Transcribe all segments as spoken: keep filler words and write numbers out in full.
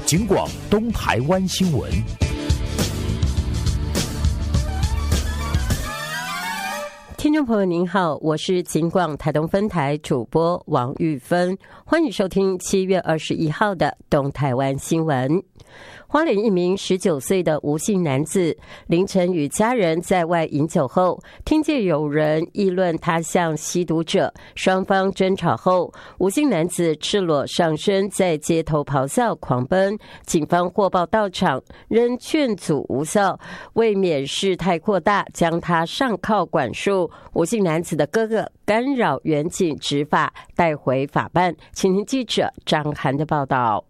警广东台湾新闻。 听众朋友您好，我是警广台东分台主播王玉芬，欢迎收听七月二十一号的东台湾新闻。花莲一名十九岁的吴姓男子凌晨与家人在外饮酒后，听见有人议论他像吸毒者，双方争吵后，吴姓男子赤裸上身在街头咆哮狂奔，警方获报到场，仍劝阻无效，为免事态扩大，将他上铐管束。吴姓男子的哥哥干扰远警执法，带回法办。请听记者张涵的报道。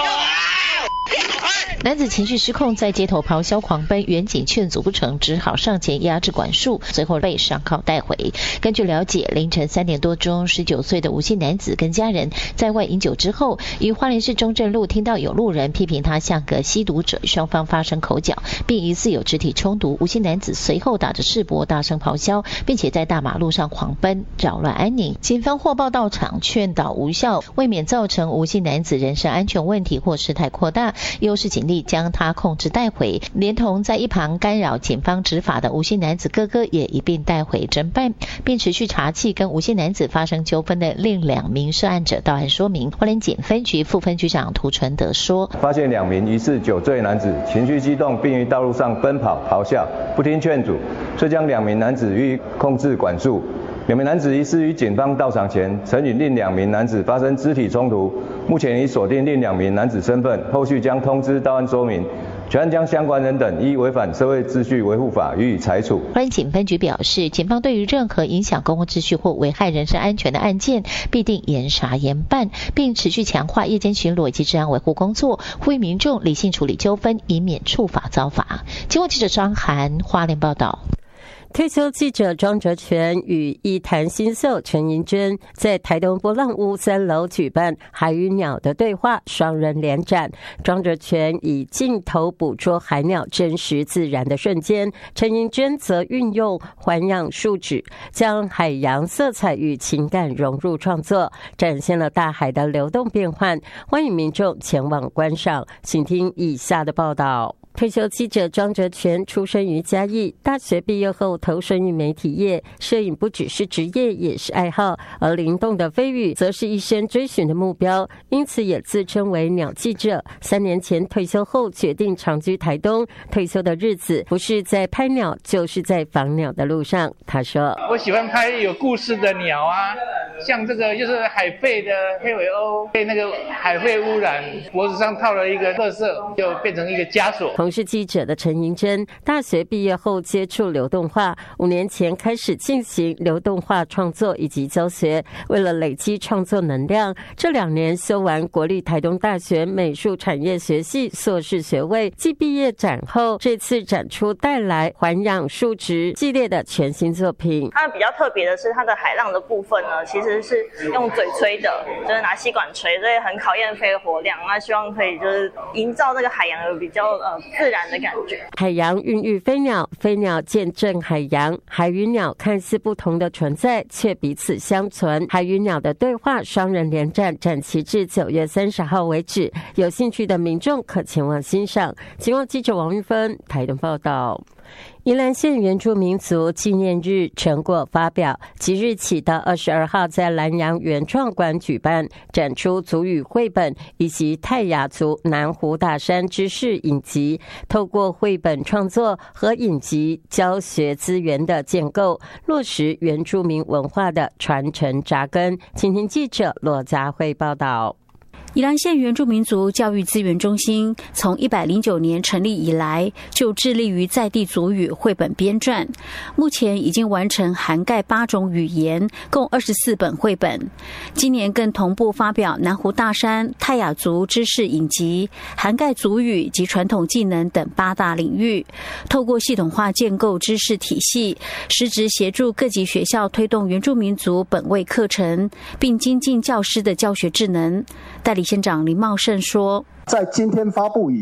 男子情绪失控，在街头咆哮狂奔，远警劝阻不成，只好上前压制管束，随后被上铐带回。根据了解，凌晨三点多钟，十九岁的吴姓男子跟家人在外饮酒之后，于花莲市中正路听到有路人批评他像个吸毒者，双方发生口角，并疑似有肢体冲突。吴姓男子随后打着赤膊大声咆哮，并且在大马路上狂奔，扰乱安宁。警方获报到场，劝导无效，为免造成吴姓男子人身安全问题或事态扩大，又是警力将他控制带回，连同在一旁干扰警方执法的吴姓男子哥哥也一并带回侦办，并持续查缉跟吴姓男子发生纠纷的另两名涉案者到案说明。花莲警分局副分局长涂纯德说， 发现两名疑似酒醉男子情绪激动，并于道路上奔跑咆哮，不听劝阻，遂将两名男子予以控制管束。两名男子疑似于警方到场前曾与另两名男子发生肢体冲突，目前已锁定另两名男子身份，后续将通知到案说明。全案将相关人等依违反社会秩序维护法予以裁处。 花莲警分局表示，警方对于任何影响公共秩序或危害人身安全的案件，必定严查严办，并持续强化夜间巡逻以及治安维护工作，呼吁民众理性处理纠纷，以免触法遭罚。经过记者张涵花莲报道。 退休记者庄哲全与艺坛新秀陈盈珍在台东波浪屋三楼举办海与鸟的对话双人联展，庄哲全以镜头捕捉海鸟真实自然的瞬间，陈盈珍则运用环氧树脂将海洋色彩与情感融入创作，展现了大海的流动变幻，欢迎民众前往观赏。请听以下的报道。退休记者庄哲全出生于嘉义，大学毕业后投身于媒体业，摄影不只是职业也是爱好，而灵动的飞羽则是一生追寻的目标，因此也自称为鸟记者。三年前退休后决定长居台东，退休的日子不是在拍鸟就是在访鸟的路上。他说， 我喜欢拍有故事的鸟啊，像这个就是海肺的黑尾鸥被那个海肺污染，脖子上套了一个垃圾，就变成一个枷锁。 从事记者的陈盈珍，大学毕业后接触流动画，五年前开始进行流动画创作以及教学。为了累积创作能量，这两年修完国立台东大学美术产业学系硕士学位。继毕业展后，这次展出带来环氧树脂系列的全新作品。 它比较特别的是，它的海浪的部分呢，其实是用嘴吹的，就是拿吸管吹，所以很考验肺活量。那希望可以就是营造这个海洋有比较呃。自然的感觉。 海洋孕育飞鸟，飞鸟见证海洋。海与鸟看似不同的存在，却彼此相存。海与鸟的对话双人联展，展期至九月三十号为止，有兴趣的民众可前往欣赏。请望记者王玉芬台东报道。宜兰县原住民族纪念日成果发表，即日起到二十二号在兰阳原创馆举办，展出族语绘本以及泰雅族南湖大山知识影集，透过绘本创作和影集教学资源的建构，落实原住民文化的传承扎根。请听记者罗佳慧报道。 宜兰县原住民族教育资源中心从一百零九年成立以来，就致力于在地族语绘本编撰，目前已经完成涵盖八种语言，共二十四本绘本。今年更同步发表南湖大山泰雅族知识影集，涵盖族语及传统技能等八大领域，透过系统化建构知识体系，实质协助各级学校推动原住民族本位课程，并精进教师的教学智能。代理县长林茂胜说， 在今天发布以